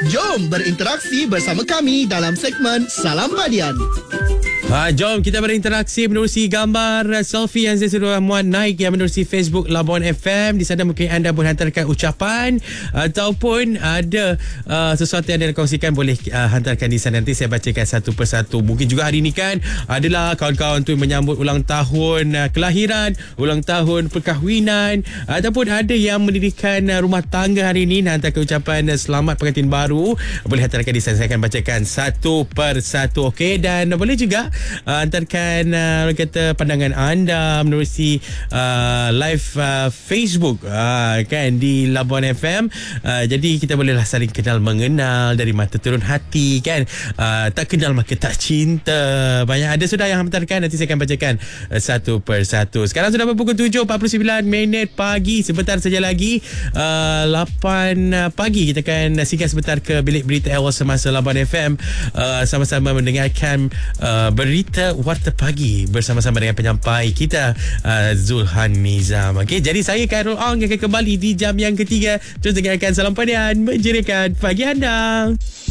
Jom berinteraksi bersama kami dalam segmen Salam Radian. Jom kita berinteraksi menerusi gambar selfie yang saya sudah muat naik yang menerusi Facebook Labuan FM. Di sana mungkin anda boleh hantarkan ucapan ataupun ada sesuatu yang anda kongsikan, boleh hantarkan di sana. Nanti saya bacakan satu persatu. Mungkin juga hari ini kan adalah kawan-kawan tu menyambut ulang tahun kelahiran, ulang tahun perkahwinan, ataupun ada yang mendirikan rumah tangga hari ini. Hantarkan ucapan selamat pengantin baru, boleh hantarkan di sana. Saya akan bacakan satu persatu. Okey, dan boleh juga hantarkan kata pandangan anda menerusi live Facebook kan di Labuan FM. Jadi kita bolehlah saling kenal mengenal dari mata turun hati kan. Tak kenal maka tak cinta. Banyak ada sudah yang hantarkan, nanti saya akan bacakan satu persatu. Sekarang sudah pukul 7.49 pagi. Sebentar saja lagi 8 pagi kita akan singgah sebentar ke bilik berita awal semasa Labuan FM, sama-sama mendengarkan berita Warta Pagi bersama-sama dengan penyampai kita Zulhan Nizam. Okey, jadi saya Khairul Ong akan kembali di jam yang ketiga. Terus dengarkan Salam Radian menjerikan pagi anda.